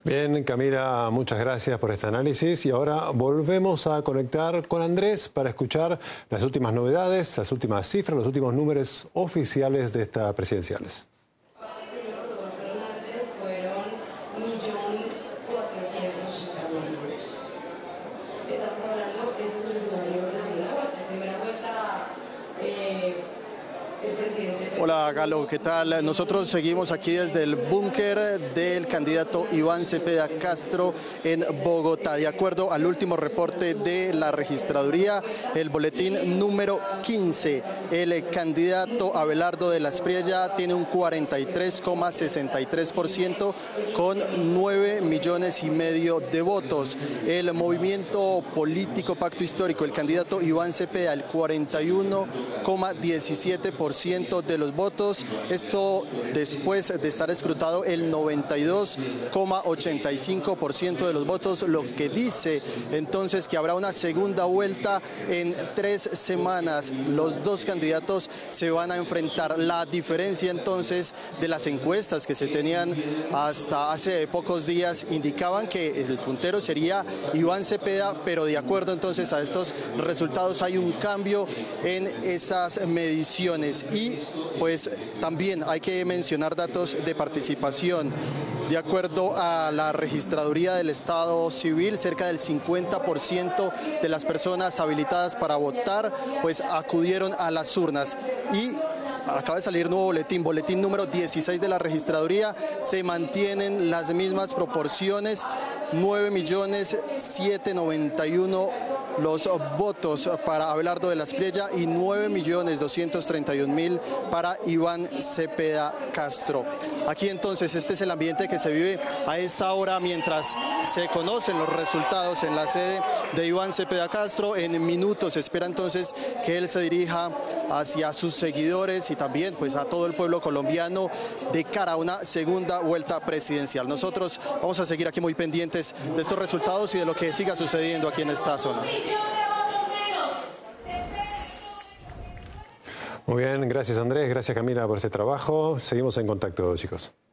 Bien, Camila, muchas gracias por este análisis y ahora volvemos a conectar con Andrés para escuchar las últimas novedades, las últimas cifras, los últimos números oficiales de estas presidenciales. Hola Galo, ¿qué tal? Nosotros seguimos aquí desde el búnker del candidato Iván Cepeda Castro en Bogotá. De acuerdo al último reporte de la registraduría, el boletín número 15, el candidato Abelardo de la Espriella tiene un 43,63% con 9,5 millones de votos. El movimiento político Pacto Histórico, el candidato Iván Cepeda, el 41,17% de los votos, esto después de estar escrutado el 92,85% de los votos, lo que dice entonces que habrá una segunda vuelta en 3 semanas. Los dos candidatos se van a enfrentar. La diferencia entonces de las encuestas que se tenían hasta hace pocos días indicaban que el puntero sería Iván Cepeda, pero de acuerdo entonces a estos resultados hay un cambio en esas mediciones. Y pues también hay que mencionar datos de participación. De acuerdo a la registraduría del Estado Civil, cerca del 50% de las personas habilitadas para votar pues acudieron a las urnas. Y acaba de salir nuevo boletín número 16 de la registraduría, se mantienen las mismas proporciones, 9,791,000 los votos para Abelardo de la Espriella y 9,231,000 para Iván Cepeda Castro. Aquí entonces este es el ambiente que se vive a esta hora mientras se conocen los resultados en la sede de Iván Cepeda Castro. En minutos se espera entonces que él se dirija hacia sus seguidores y también pues a todo el pueblo colombiano de cara a una segunda vuelta presidencial. Nosotros vamos a seguir aquí muy pendientes de estos resultados y de lo que siga sucediendo aquí en esta zona. Muy bien, gracias Andrés, gracias Camila por este trabajo. Seguimos en contacto, chicos.